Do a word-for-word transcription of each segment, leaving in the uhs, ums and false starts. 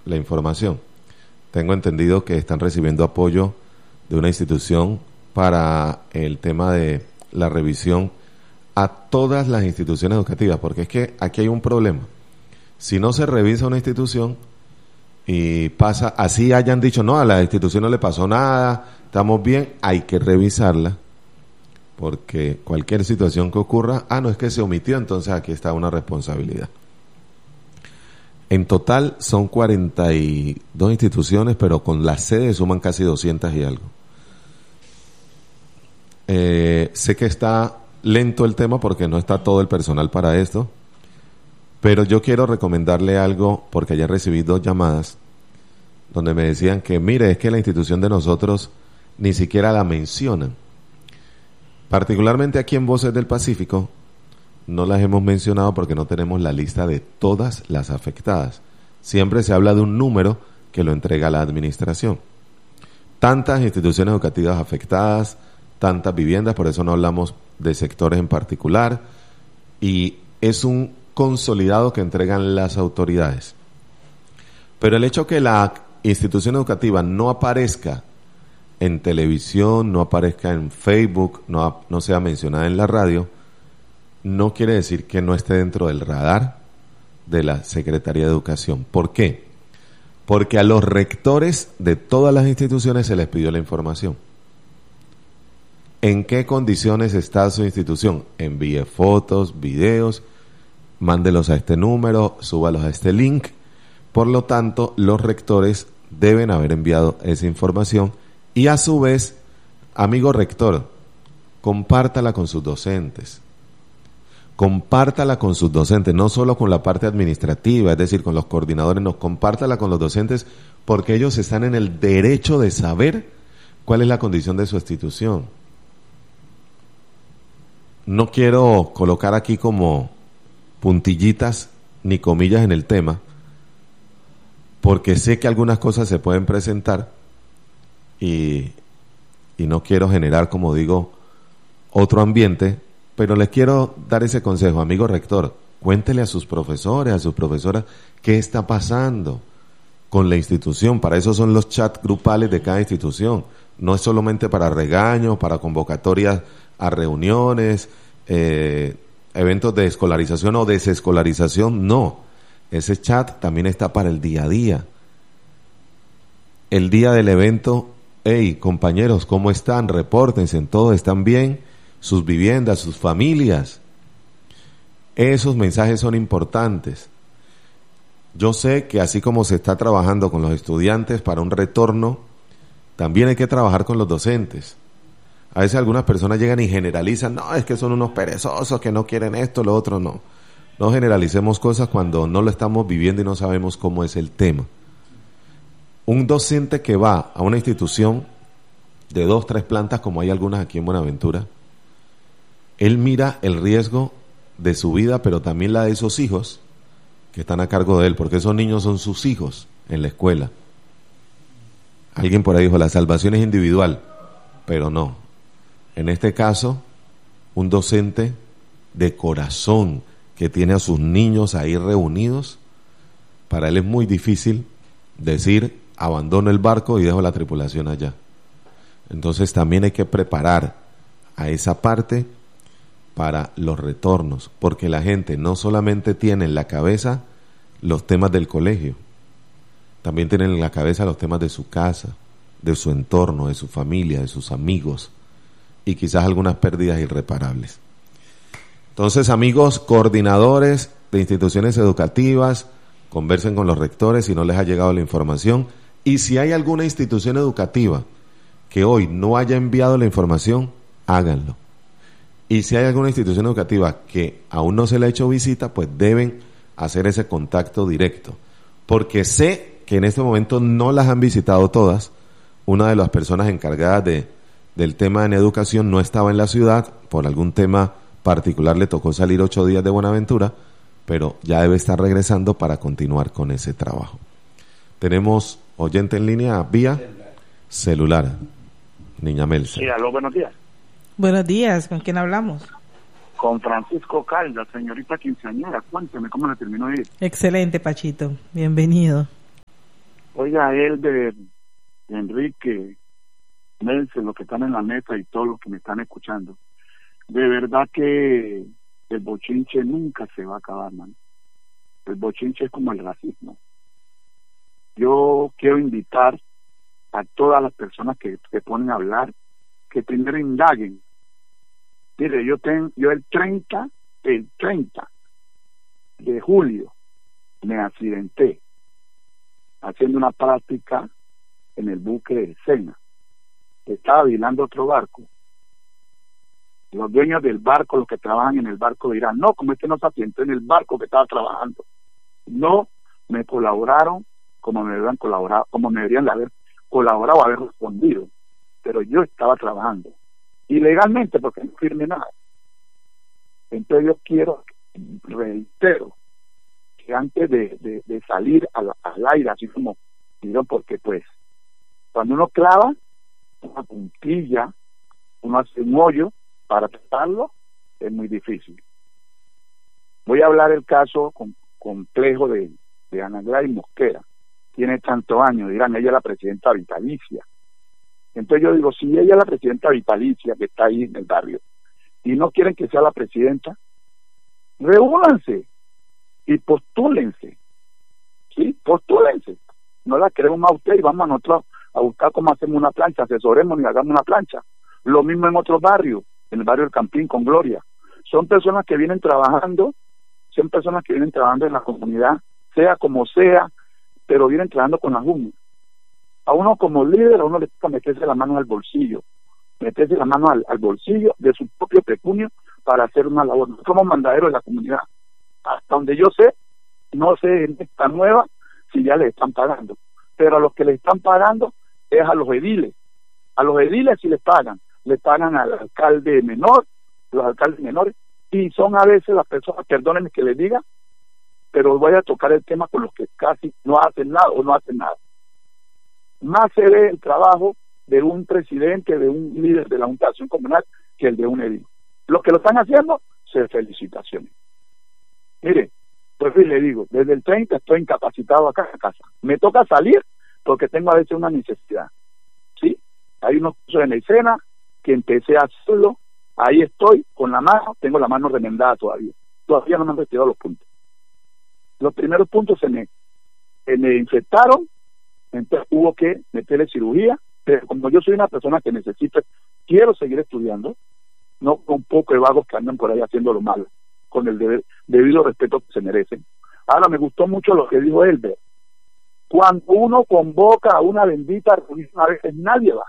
la información. Tengo entendido que están recibiendo apoyo de una institución para el tema de la revisión a todas las instituciones educativas, porque es que aquí hay un problema. Si no se revisa una institución y pasa, así hayan dicho, no, a la institución no le pasó nada, estamos bien, hay que revisarla, porque cualquier situación que ocurra, ah, no, es que se omitió, entonces aquí está una responsabilidad. En total son cuarenta y dos instituciones, pero con las sedes suman casi doscientas y algo. Eh, sé que está lento el tema porque no está todo el personal para esto, pero yo quiero recomendarle algo porque ayer recibí dos llamadas donde me decían que, mire, es que la institución de nosotros ni siquiera la mencionan. Particularmente aquí en Voces del Pacífico, no las hemos mencionado porque no tenemos la lista de todas las afectadas. Siempre se habla de un número que lo entrega la administración. Tantas instituciones educativas afectadas, tantas viviendas, por eso no hablamos de sectores en particular, y es un consolidado que entregan las autoridades. Pero el hecho que la institución educativa no aparezca en televisión, no aparezca en Facebook, no, no sea mencionada en la radio, no quiere decir que no esté dentro del radar de la Secretaría de Educación. ¿Por qué? Porque a los rectores de todas las instituciones se les pidió la información. ¿En qué condiciones está su institución? Envíe fotos, videos, mándelos a este número, súbalos a este link. Por lo tanto, los rectores deben haber enviado esa información y a su vez, amigo rector, compártala con sus docentes. Compártala con sus docentes, no solo con la parte administrativa, es decir, con los coordinadores, no, compártala con los docentes porque ellos están en el derecho de saber cuál es la condición de su institución. No quiero colocar aquí como puntillitas ni comillas en el tema, porque sé que algunas cosas se pueden presentar y, y no quiero generar, como digo, otro ambiente, pero les quiero dar ese consejo, amigo rector, cuéntele a sus profesores, a sus profesoras, qué está pasando con la institución. Para eso son los chats grupales de cada institución, no es solamente para regaños, para convocatorias a reuniones, eh, eventos de escolarización o desescolarización, no. Ese chat también está para el día a día. El día del evento, hey, compañeros, ¿cómo están? Repórtense, todos están bien, sus viviendas, sus familias. Esos mensajes son importantes. Yo sé que así como se está trabajando con los estudiantes para un retorno, también hay que trabajar con los docentes. A veces algunas personas llegan y generalizan, no, es que son unos perezosos que no quieren esto, lo otro, no. No generalicemos cosas cuando no lo estamos viviendo y no sabemos cómo es el tema. Un docente que va a una institución de dos, tres plantas, como hay algunas aquí en Buenaventura, él mira el riesgo de su vida, pero también la de esos hijos que están a cargo de él, porque esos niños son sus hijos en la escuela. Alguien por ahí dijo, la salvación es individual, pero no. En este caso, un docente de corazón que tiene a sus niños ahí reunidos, para él es muy difícil decir, abandono el barco y dejo la tripulación allá. Entonces también hay que preparar a esa parte para los retornos, porque la gente no solamente tiene en la cabeza los temas del colegio, también tienen en la cabeza los temas de su casa, de su entorno, de su familia, de sus amigos, y quizás algunas pérdidas irreparables. Entonces, amigos coordinadores de instituciones educativas, conversen con los rectores si no les ha llegado la información, y si hay alguna institución educativa que hoy no haya enviado la información, háganlo. Y si hay alguna institución educativa que aún no se le ha hecho visita, pues deben hacer ese contacto directo, porque sé que en este momento no las han visitado todas. Una de las personas encargadas de del tema en educación no estaba en la ciudad, por algún tema particular le tocó salir ocho días de Buenaventura, pero ya debe estar regresando para continuar con ese trabajo. Tenemos oyente en línea vía celular, Niña Melsa. Sí, aló, buenos días. Buenos días, ¿con quién hablamos? Con Francisco Caldas, señorita quinceañera, cuénteme cómo le terminó de ir. Excelente, Pachito, bienvenido. Oiga, él de Enrique, Nelson, los que están en la mesa y todos los que me están escuchando, de verdad que el bochinche nunca se va a acabar, man. El bochinche es como el racismo. Yo quiero invitar a todas las personas que se ponen a hablar, que primero indaguen. Mire, yo tengo, yo el treinta, el treinta de julio me accidenté haciendo una práctica en el buque de Sena. Estaba vigilando otro barco. Los dueños del barco, los que trabajan en el barco dirán, no, como es que no se accidentó en el barco que estaba trabajando. No me colaboraron como me deberían colaborar, como me deberían de haber colaborado, haber respondido. Pero yo estaba trabajando ilegalmente porque no firmé nada. Entonces yo quiero, reitero, que antes de, de, de salir al, al aire, así como digo, porque pues cuando uno clava una puntilla, uno hace un hoyo para tratarlo, es muy difícil. Voy a hablar el caso con, complejo de, de Ana Gladys Mosquera. Tiene tantos años, dirán, ella es la presidenta vitalicia. Entonces yo digo, si ella es la presidenta vitalicia que está ahí en el barrio y no quieren que sea la presidenta, reúnanse y postúlense, ¿sí? Postúlense. No la queremos más a usted y vamos a nosotros a buscar cómo hacemos una plancha, asesoremos y hagamos una plancha. Lo mismo en otros barrios, en el barrio del Campín con Gloria. Son personas que vienen trabajando, son personas que vienen trabajando en la comunidad, sea como sea, pero vienen trabajando con las uñas. A uno como líder, a uno le toca meterse la mano al bolsillo, meterse la mano al, al bolsillo de su propio pecunio para hacer una labor. Nosotros somos mandaderos de la comunidad. Hasta donde yo sé, no sé en esta nueva si ya les están pagando, pero a los que les están pagando es a los ediles. A los ediles sí les pagan, le pagan al alcalde menor, los alcaldes menores, y son a veces las personas, perdónenme que les diga, pero voy a tocar el tema con los que casi no hacen nada o no hacen nada. Más se ve el trabajo de un presidente, de un líder de la Junta de Acción Comunal, que el de un edil. Los que lo están haciendo, se felicitaciones. Mire, pues le digo, desde el treinta estoy incapacitado acá en casa. Me toca salir porque tengo a veces una necesidad. ¿Sí? Hay unos cursos en la escena que empecé a hacerlo, ahí estoy con la mano, tengo la mano remendada todavía. Todavía no me han retirado los puntos. Los primeros puntos se me, se me infectaron, entonces hubo que meterle cirugía, pero como yo soy una persona que necesito, quiero seguir estudiando, no con un poco de vagos que andan por ahí haciendo lo malo, con el deber, debido respeto que se merecen. Ahora me gustó mucho lo que dijo Elber. Cuando uno convoca a una bendita reunión, a veces nadie va.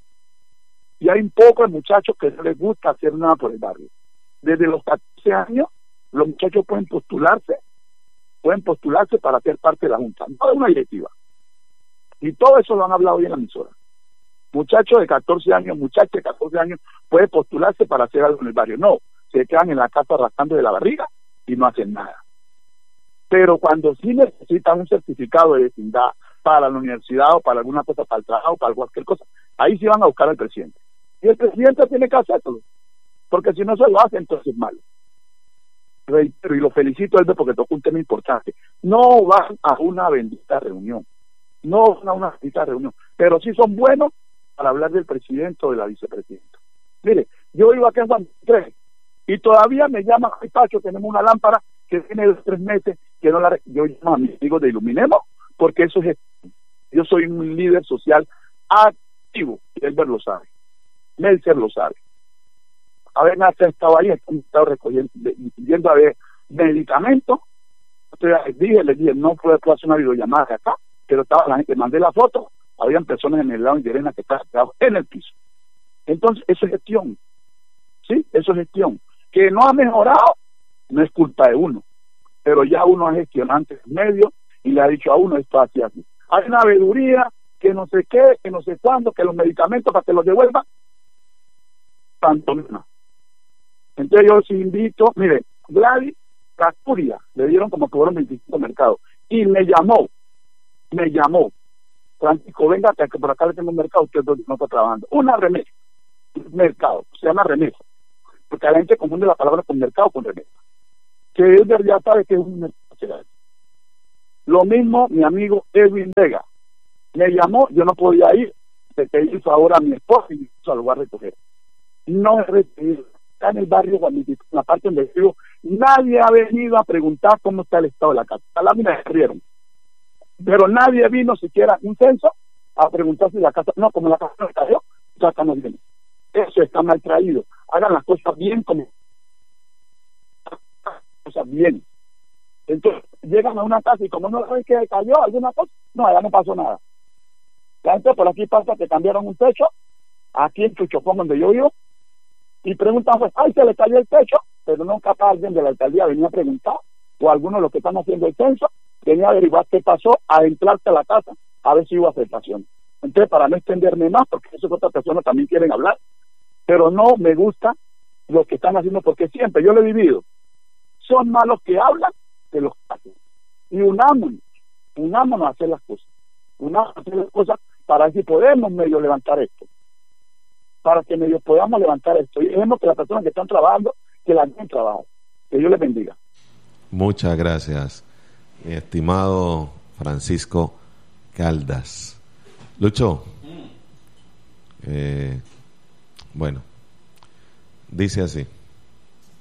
Y hay un poco de muchachos que no les gusta hacer nada por el barrio. Desde los catorce años, los muchachos pueden postularse, pueden postularse para ser parte de la Junta, no de una directiva. Y todo eso lo han hablado hoy en la emisora. Muchachos de catorce años, muchachos de catorce años, pueden postularse para hacer algo en el barrio. No, se quedan en la casa rascando de la barriga y no hacen nada. Pero cuando sí necesitan un certificado de vecindad para la universidad o para alguna cosa, para el trabajo, para cualquier cosa, ahí sí van a buscar al presidente. Y el presidente tiene que hacerlo, porque si no se lo hace, entonces es malo. Reitero, y lo felicito a él porque tocó un tema importante. No van a una bendita reunión, no van a una bendita reunión, pero sí son buenos para hablar del presidente o de la vicepresidenta. Mire, yo vivo acá en San Andrés y todavía me llaman, ay Pacho, tenemos una lámpara que tiene dos, tres meses que no la... Yo llamo a mis amigos de Iluminemos, porque eso es... Yo soy un líder social activo, y Elber lo sabe, Melcer lo sabe. A ver, Nace estaba ahí, he estado recogiendo, yendo a ver medicamentos. Entonces dije, les dije, no puedo hacer una videollamada de acá, pero estaba la gente, mandé la foto, habían personas en el lado de Elena que estaban en el piso. Entonces, eso es gestión, ¿sí? Eso es gestión. Que no ha mejorado, no es culpa de uno, pero ya uno es gestionante en medio y le ha dicho a uno esto así, así. Hay una veeduría, que no sé qué, que no sé cuándo, que los medicamentos para que los devuelvan, tanto menos. Entonces yo sí invito, mire, Gladys Casturia, le dieron como que fueron veinticinco mercados, y me llamó, me llamó, Francisco, venga, que por acá le tengo un mercado, usted no está trabajando, una remesa, un mercado, se llama remesa, porque la gente confunde la palabra con mercado con remesa, que él ya sabe que es un mercado. Lo mismo mi amigo Edwin Vega, Me llamó, yo no podía ir, le pedí el favor a mi esposa y se lo voy a recoger. No he recibido. Acá en el barrio, en la parte donde vivo, nadie ha venido a preguntar cómo está el estado de la casa. La lámina se rieron. Pero nadie vino siquiera un censo a preguntar si la casa, no, como la casa no cayó, la casa no viene. Eso está mal traído. Hagan las cosas bien como cosas bien. Entonces, llegan a una casa y como no saben que cayó alguna cosa, no, allá no pasó nada. La gente por aquí pasa que cambiaron un techo, aquí en Chuchopón, donde yo vivo, y preguntan, pues, ay, se le cayó el techo, pero no capaz alguien de la alcaldía venía a preguntar, o alguno de los que están haciendo el censo, venía a averiguar qué pasó, a entrarse a la casa, a ver si hubo aceptación. Entonces, para no extenderme más, porque esas otras personas también quieren hablar, pero no me gusta lo que están haciendo, porque siempre, yo lo he vivido, son malos que hablan de los que hacen. Y unámonos, unámonos a hacer las cosas, unámonos a hacer las cosas para ver si podemos medio levantar esto, para que medio podamos levantar esto, y dejemos que las personas que están trabajando, que la den trabajo, que Dios les bendiga. Muchas gracias, mi estimado Francisco Caldas. Lucho, eh, bueno, dice así.